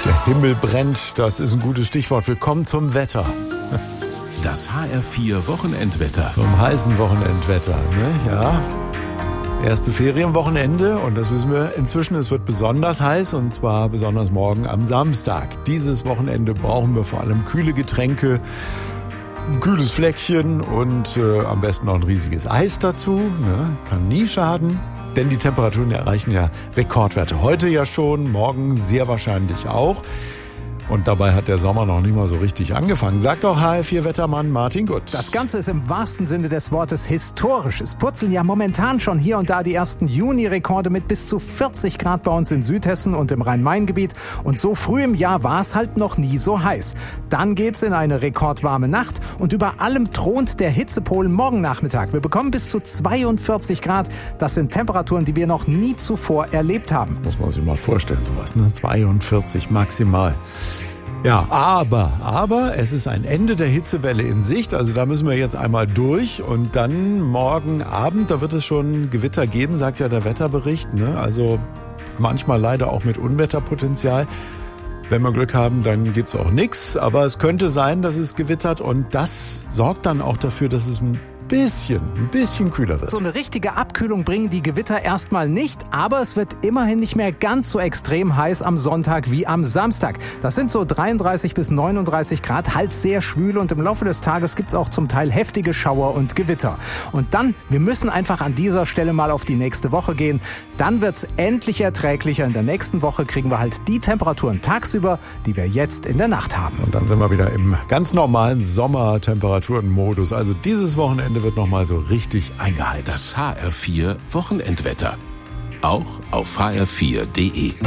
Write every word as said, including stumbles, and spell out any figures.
Der Himmel brennt, das ist ein gutes Stichwort. Willkommen zum Wetter. Das H R vier Wochenendwetter. Zum heißen Wochenendwetter, ne? Ja. Erste Ferienwochenende und das wissen wir inzwischen, es wird besonders heiß und zwar besonders morgen am Samstag. Dieses Wochenende brauchen wir vor allem kühle Getränke, ein kühles Fleckchen und äh, am besten noch ein riesiges Eis dazu. Ne? Kann nie schaden, denn die Temperaturen erreichen ja Rekordwerte. Heute ja schon, morgen sehr wahrscheinlich auch. Und dabei hat der Sommer noch nicht mal so richtig angefangen. Sagt auch H R vier Wettermann Martin Gutz. Das Ganze ist im wahrsten Sinne des Wortes historisch. Es purzeln ja momentan schon hier und da die ersten Juni-Rekorde mit bis zu vierzig Grad bei uns in Südhessen und im Rhein-Main-Gebiet. Und so früh im Jahr war es halt noch nie so heiß. Dann geht's in eine rekordwarme Nacht und über allem thront der Hitzepol morgen Nachmittag. Wir bekommen bis zu zweiundvierzig Grad. Das sind Temperaturen, die wir noch nie zuvor erlebt haben. Muss man sich mal vorstellen, sowas, ne? zweiundvierzig maximal. Ja, aber, aber es ist ein Ende der Hitzewelle in Sicht, also da müssen wir jetzt einmal durch und dann morgen Abend, da wird es schon Gewitter geben, sagt ja der Wetterbericht, ne? Also manchmal leider auch mit Unwetterpotenzial. Wenn wir Glück haben, dann gibt's auch nichts, aber es könnte sein, dass es gewittert und das sorgt dann auch dafür, dass es ein bisschen, ein bisschen kühler wird. So eine richtige Abkühlung bringen die Gewitter erstmal nicht, aber es wird immerhin nicht mehr ganz so extrem heiß am Sonntag wie am Samstag. Das sind so dreiunddreißig bis neununddreißig Grad, halt sehr schwül und im Laufe des Tages gibt's auch zum Teil heftige Schauer und Gewitter. Und dann, wir müssen einfach an dieser Stelle mal auf die nächste Woche gehen. Dann wird's endlich erträglicher. In der nächsten Woche kriegen wir halt die Temperaturen tagsüber, die wir jetzt in der Nacht haben. Und dann sind wir wieder im ganz normalen Sommertemperaturenmodus. Also dieses Wochenende wird nochmal so richtig eingeheizt. Das H R vier Wochenendwetter. Auch auf h r vier punkt d e.